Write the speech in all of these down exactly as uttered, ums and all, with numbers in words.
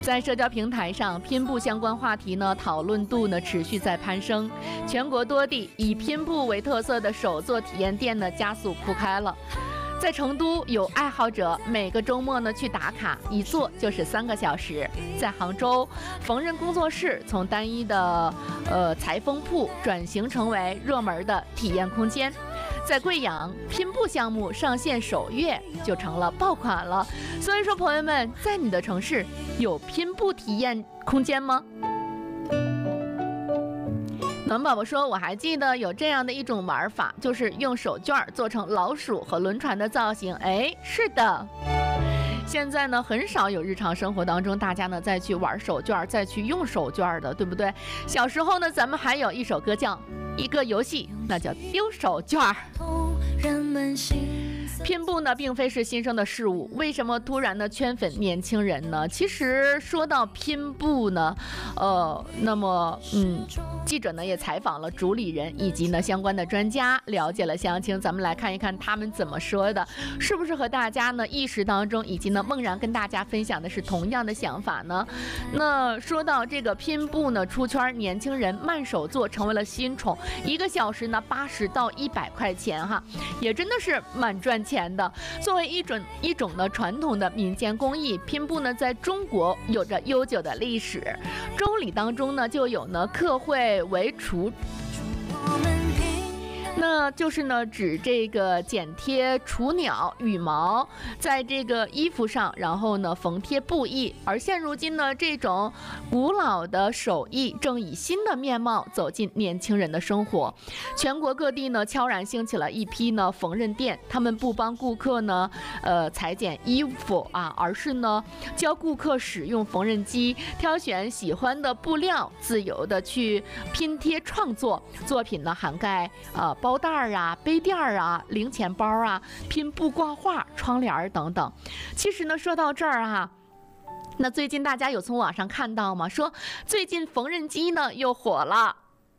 在社交平台上，拼布相关话题呢讨论度呢持续在攀升，全国多地以拼布为特色的手作体验店呢加速铺开了。在成都，有爱好者每个周末呢去打卡，一做就是三个小时。在杭州，缝纫工作室从单一的呃裁缝铺转型成为热门的体验空间。在贵阳，拼布项目上线首月就成了爆款了。所以说，朋友们，在你的城市有拼布体验空间吗？暖宝宝说，我还记得有这样的一种玩法，就是用手绢做成老鼠和轮船的造型。哎，是的。现在呢，很少有日常生活当中大家呢再去玩手绢，再去用手绢的，对不对？小时候呢，咱们还有一首歌叫一个游戏，那叫丢手绢。拼布呢，并非是新生的事物，为什么突然呢圈粉年轻人呢？其实说到拼布呢，呃，那么嗯，记者呢也采访了主理人以及呢相关的专家，了解了详情。咱们来看一看他们怎么说的，是不是和大家呢意识当中以及呢梦然跟大家分享的是同样的想法呢？那说到这个拼布呢出圈，年轻人慢手做成为了新宠，一个小时呢八十到一百块钱哈，也真的是蛮赚钱的。作为一种一种呢传统的民间工艺，拼布呢在中国有着悠久的历史。周礼当中呢就有呢刻绘为雏，那就是呢指这个剪贴雏鸟羽毛在这个衣服上，然后呢缝贴布艺。而现如今呢，这种古老的手艺正以新的面貌走进年轻人的生活。全国各地呢悄然兴起了一批呢缝纫店，他们不帮顾客呢呃裁剪衣服啊，而是呢教顾客使用缝纫机，挑选喜欢的布料，自由的去拼贴创作。作品呢涵盖呃包袋啊、杯垫啊、零钱包啊、拼布挂画、窗帘等等。其实呢，说到这儿啊，那最近大家有从网上看到吗？说最近缝纫机呢又火了。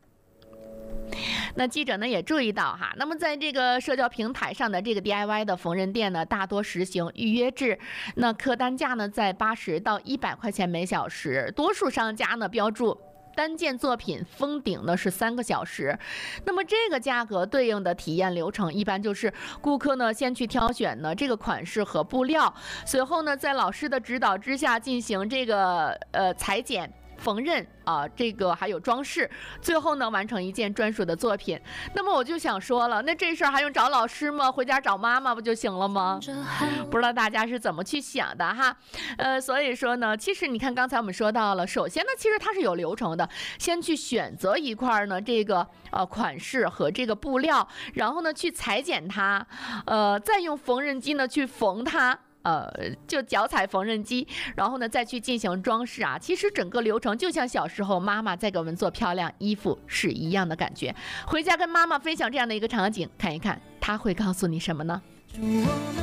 那记者呢也注意到哈，那么在这个社交平台上的这个 D I Y 的缝纫店呢，大多实行预约制，那客单价呢在八十到一百块钱每小时，多数商家呢标注单件作品封顶呢是三个小时。那么这个价格对应的体验流程一般就是顾客呢先去挑选呢这个款式和布料，随后呢在老师的指导之下进行这个呃裁剪、缝纫啊，这个还有装饰，最后呢完成一件专属的作品。那么我就想说了，那这事儿还用找老师吗？回家找妈妈不就行了吗？不知道大家是怎么去想的哈？呃，所以说呢，其实你看刚才我们说到了，首先呢，其实它是有流程的，先去选择一块呢这个呃款式和这个布料，然后呢去裁剪它，呃，再用缝纫机呢去缝它。呃，就脚踩缝纫机，然后呢再去进行装饰啊。其实整个流程就像小时候妈妈在给我们做漂亮衣服是一样的感觉。回家跟妈妈分享这样的一个场景，看一看她会告诉你什么呢？